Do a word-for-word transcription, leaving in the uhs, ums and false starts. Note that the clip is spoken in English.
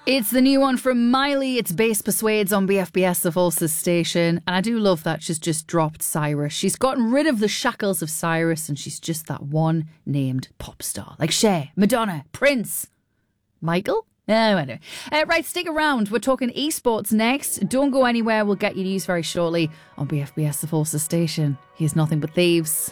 It's the new one from Miley. It's Bass Persuades on B F B S, the Falsest station. And I do love that she's just dropped Cyrus. She's gotten rid of the shackles of Cyrus and she's just that one named pop star. Like Cher, Madonna, Prince, Michael? Oh, anyway. Uh, right, stick around. We're talking esports next. Don't go anywhere. We'll get you news very shortly on B F B S, the Falsest station. Here's Nothing But Thieves.